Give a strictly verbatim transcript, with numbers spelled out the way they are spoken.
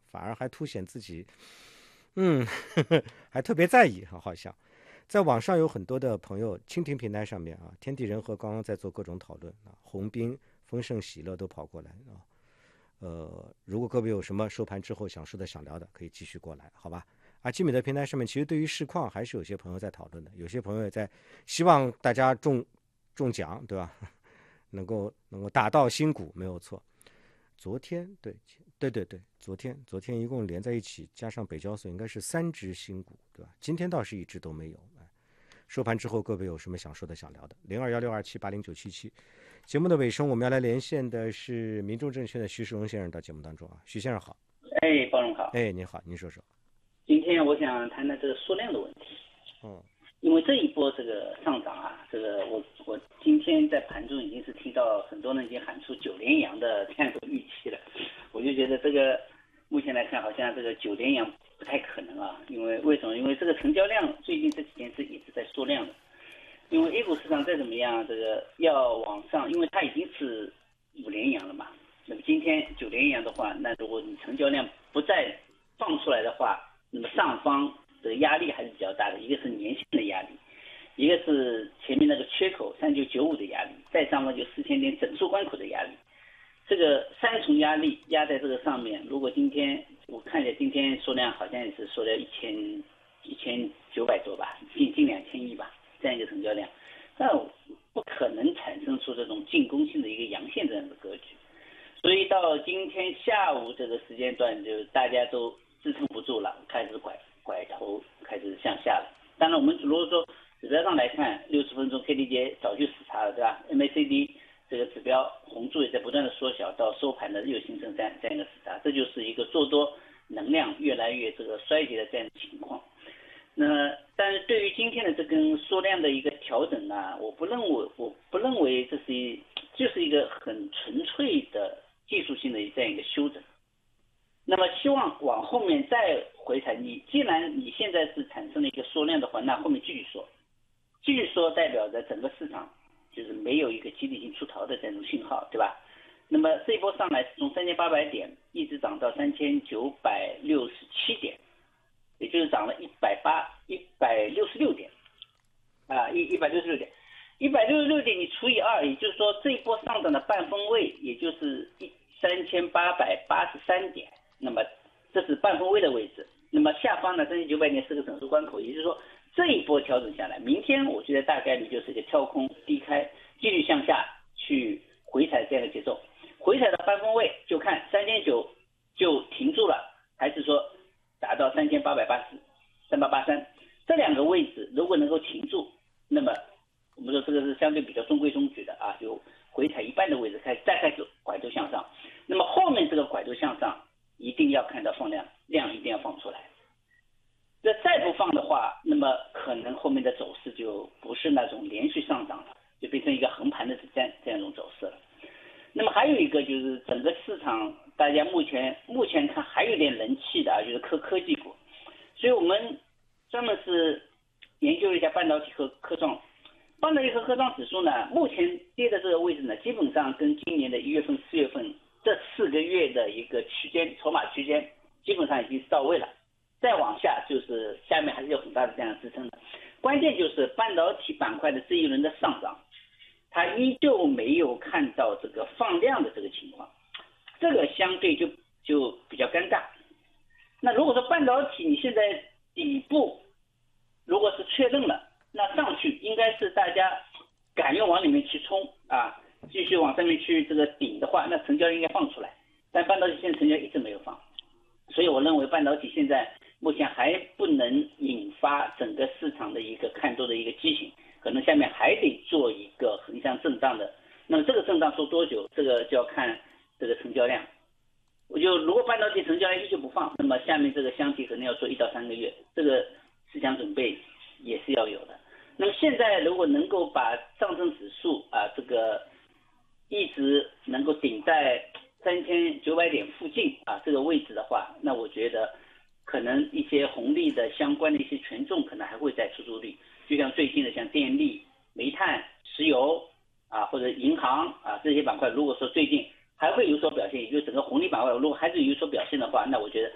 反而还凸显自己，嗯，呵呵还特别在意，好像。在网上有很多的朋友，蜻蜓平台上面啊，天地人和刚刚在做各种讨论啊，洪斌、丰盛、喜乐都跑过来啊。呃，如果各位有什么收盘之后想说的、想聊的，可以继续过来，好吧？啊，基米的平台上面，其实对于市况还是有些朋友在讨论的，有些朋友也在希望大家中中奖，对吧？能够能够打到新股，没有错。昨天，对对对对，昨天昨天一共连在一起，加上北交所应该是三只新股，对吧？今天倒是一只都没有。哎，收盘之后，各位有什么想说的、想聊的？零二幺六二七八零九七七。节目的尾声，我们要来连线的是民众证券的徐世荣先生到节目当中啊，徐先生好。 哎，包总好。 哎，您好，您说说。 今天我想谈谈这个缩量的问题。 嗯， 因为这一波这个上涨啊，这个我我今天在盘中已经是听到很多人已经喊出九连阳的这样一种预期了，我就觉得这个目前来看好像这个九连阳不太可能啊，因为为什么？因为这个成交量最近这几天是一直在缩量的，因为 A 股市场再怎么样，这个要往上，因为它已经是五连阳了嘛，那么今天九连阳的话，那如果你成交量不再放出来的话，那么上方的压力还是比较大的，一个是年线的压力，一个是前面那个缺口三九九五的压力，再上方就四千点整数关口的压力，这个三重压力压在这个上面。如果今天我看见今天缩量好像也是缩了一千一千九百多吧，近近两千亿吧，这样一个成交量，那不可能产生出这种进攻性的一个阳线这样的格局。所以到今天下午这个时间段，就大家都支撑不住了，开始拐拐头开始向下了。当然我们如果说指标上来看，六十分钟 K D J 早就死叉了，对吧？ M A C D 这个指标红柱也在不断的缩小，到收盘的又形成这样这样一个死叉，这就是一个做多能量越来越这个衰竭的这样的情况。那但是对于今天的这根缩量的一个调整呢，我不认为我不认为这是一就是一个很纯粹的技术性的这样一个修整。那么希望往后面再回踩，你既然你现在是产生了一个缩量的话，那后面继续缩，继续缩代表着整个市场就是没有一个集体性出逃的这种信号，对吧？那么这一波上来是从三千八百点一直涨到三千九百六十七点，也就是涨了一百八一百六十六点啊，一一百六十六点，一百六十六点你除以二，也就是说这一波上涨的半分位，也就是一三千八百八十三点。那么这是半分位的位置，那么下方呢三千九百点是个整数关口，也就是说这一波调整下来，明天我觉得大概率就是一个跳空低开，继续向下去回踩这样的节奏，回踩到半分位就看三千九就停住了，还是说达到三千八百八十、三八八三这两个位置，如果能够停住，那么我们说这个是相对比较中规中矩的啊，就回踩一半的位置开始再开始拐头向上，那么后面这个拐头向上一定要看到放量，量一定要放出来。这再不放的话，那么可能后面的走势就不是那种连续上涨了，就变成一个横盘的这样这样一种走势了。那么还有一个就是整个市场，大家目前目前看还有点人气的啊，就是科科技股。所以我们专门是研究了一下半导体和科创，半导体和科创指数呢，目前跌的这个位置呢，基本上跟今年的一月份、四月份这四个月的一个区间筹码区间基本上已经是到位了，再往下就是下面还是有很大的这样支撑的。关键就是半导体板块的这一轮的上涨，它依旧没有看到这个放量的这个情况，这个相对就就比较尴尬。那如果说半导体你现在底部如果是确认了，那上去应该是大家敢于往里面去冲啊，继续往上面去这个顶的话，那成交应该放出来，但半导体现在成交一直没有放，所以我认为半导体现在目前还不能引发整个市场的一个看多的一个激情，可能下面还得做一个横向震荡的。那么这个震荡说多久，这个就要看这个成交量。我就如果半导体成交量依旧不放，那么下面这个箱体可能要做一到三个月，这个思想准备也是要有的。那么现在如果能够把上证指数啊这个一直能够顶在三千九百点附近啊这个位置的话，那我觉得可能一些红利的相关的一些权重可能还会再出租率，就像最近的像电力、煤炭、石油啊或者银行啊这些板块，如果说最近还会有所表现，也就是整个红利板块如果还是有所表现的话，那我觉得